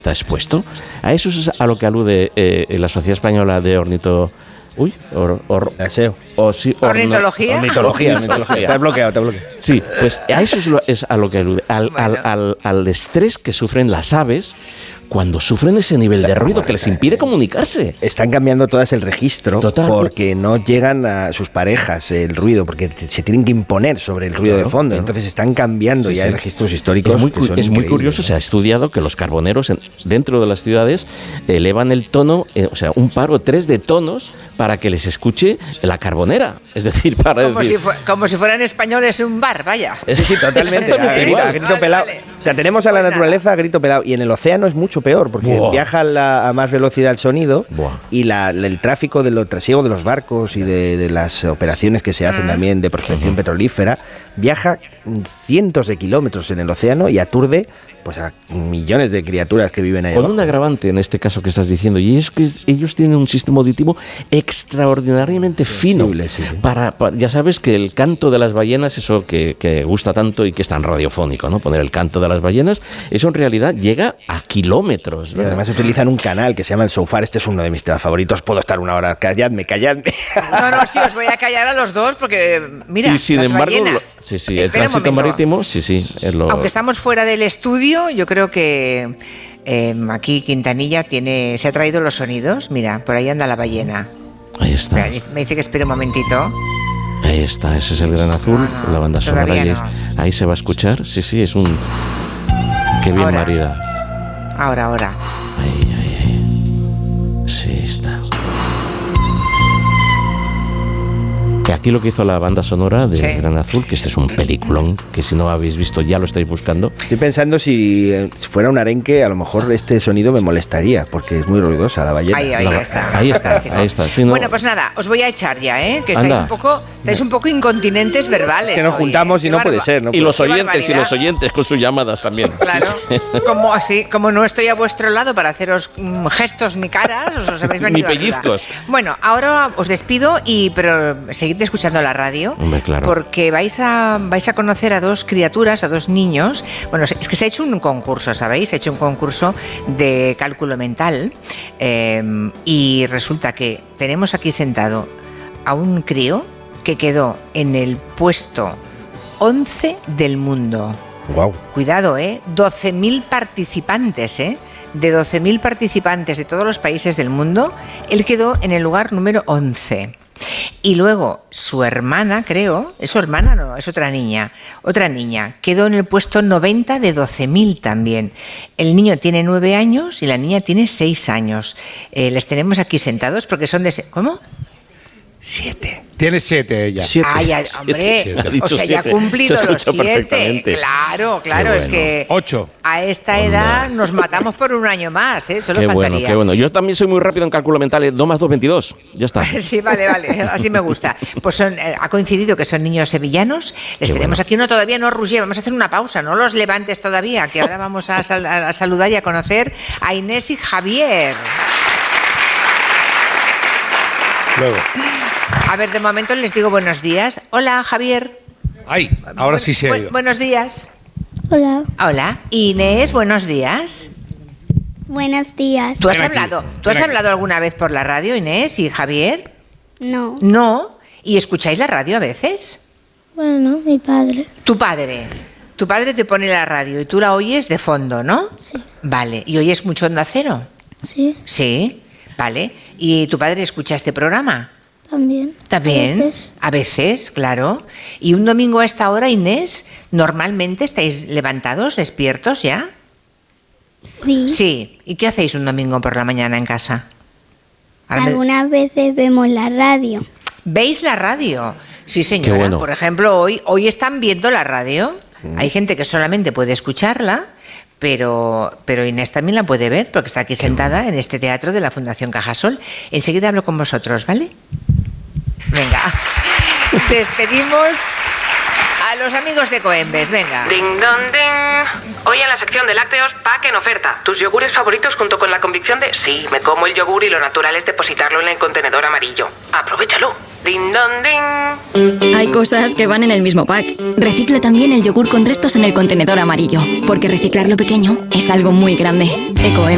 está expuesto. A eso es a lo que alude la Sociedad Española de Ornitología. Ornitología. Te has bloqueado. Sí, pues a eso es a lo que alude, al estrés que sufren las aves cuando sufren ese nivel de ruido que les impide comunicarse. Están cambiando todas el registro. Total. Porque no llegan a sus parejas el ruido, porque se tienen que imponer sobre el ruido de fondo. Claro. Entonces están cambiando hay registros históricos. Es muy curioso, se ha estudiado que los carboneros dentro de las ciudades elevan el tono, un par o tres de tonos para que les escuche la carbonera. Es decir, como si fueran españoles en un bar, vaya. Sí, totalmente. A grito pelado. Vale. O sea, tenemos a la naturaleza a grito pelado. Y en el océano es mucho peor, porque viaja a más velocidad el sonido y el tráfico del trasiego de los barcos y de las operaciones que se hacen también de prospección petrolífera, viaja cientos de kilómetros en el océano y aturde pues a millones de criaturas que viven ahí. Con un agravante en este caso que estás diciendo, y es que ellos tienen un sistema auditivo extraordinariamente fino. Sí. Para, ya sabes que el canto de las ballenas, eso que gusta tanto y que es tan radiofónico, ¿no? Poner el canto de las ballenas, eso en realidad llega a kilómetros, ¿verdad? Y además utilizan un canal que se llama el Sofar. Este es uno de mis temas favoritos. Puedo estar una hora. Calladme. No, sí, os voy a callar a los dos porque, mira, y sin las embargo, ballenas. El tránsito marítimo, aunque estamos fuera del estudio, yo creo que aquí Quintanilla se ha traído los sonidos. Mira, por ahí anda la ballena. Ahí está. Me dice que espere un momentito. Ahí está, ese es el Gran Azul, la banda sonora. Ahí se va a escuchar. Sí, es un... Qué bien marida. Ahora. Ahí. Sí, está. Aquí lo que hizo la banda sonora de Gran Azul, que este es un peliculón, que si no habéis visto ya lo estáis buscando. Estoy pensando si fuera un arenque, a lo mejor este sonido me molestaría, porque es muy ruidosa la ballena. Ahí está. Sí, no. Bueno, pues nada, os voy a echar ya, que estáis un poco incontinentes verbales. Que nos juntamos y no puede ser. Y los oyentes con sus llamadas también. Claro, como no estoy a vuestro lado para haceros gestos ni caras, os habéis venido ni pellizcos. Bueno, ahora os despido, pero seguid escuchando la radio. Hombre, claro. Porque vais a conocer a dos criaturas, a dos niños. Bueno, es que se ha hecho un concurso, ¿sabéis? Se ha hecho un concurso de cálculo mental y resulta que tenemos aquí sentado a un crío que quedó en el puesto 11 del mundo. Wow. Cuidado, 12.000 participantes, de 12.000 participantes de todos los países del mundo, él quedó en el lugar número 11. Y luego su hermana, creo, ¿es su hermana? No, es otra niña, quedó en el puesto 90 de 12.000 también. El niño tiene 9 años y la niña tiene 6 años. Les tenemos aquí sentados porque son de... ¿Cómo? 7. Tiene 7 ella. 7. Ay, hombre, o sea, ya ha cumplido los 7. Claro, bueno. Es que 8. A esta edad nos matamos por un año más, solo faltaría. Qué bueno. Yo también soy muy rápido en cálculo mental, 2 más 2, 22. Ya está. Sí, vale, así me gusta. Pues ha coincidido que son niños sevillanos. Les tenemos aquí uno todavía, no, Roger, vamos a hacer una pausa, no los levantes todavía, que ahora vamos a saludar y a conocer a Inés y Javier. Luego. A ver, de momento les digo buenos días. Hola, Javier. Ay, ahora sí se ha ido. Buenos días. Hola. Inés, buenos días. Buenos días. ¿Tú has hablado alguna vez por la radio, Inés y Javier? No. ¿No? ¿Y escucháis la radio a veces? Bueno, mi padre. Tu padre te pone la radio y tú la oyes de fondo, ¿no? Sí. Vale. ¿Y oyes mucho Onda Cero? Sí. Sí, vale. ¿Y tu padre escucha este programa? También. A veces, claro. ¿Y un domingo a esta hora, Inés, normalmente estáis levantados, despiertos ya? Sí. Sí. ¿Y qué hacéis un domingo por la mañana en casa? Algunas veces vemos la radio. ¿Veis la radio? Sí, señora. Qué bueno. Por ejemplo, hoy están viendo la radio. Hay gente que solamente puede escucharla, pero Inés también la puede ver porque está aquí sentada en este teatro de la Fundación Cajasol. Enseguida hablo con vosotros, ¿vale? Venga, despedimos a los amigos de Coembes, venga. Ding dong ding. Hoy en la sección de lácteos, pack en oferta. Tus yogures favoritos junto con la convicción de sí, me como el yogur y lo natural es depositarlo en el contenedor amarillo. Aprovéchalo. Ding dong ding. Hay cosas que van en el mismo pack. Recicla también el yogur con restos en el contenedor amarillo, porque reciclar lo pequeño es algo muy grande. Ecoembes.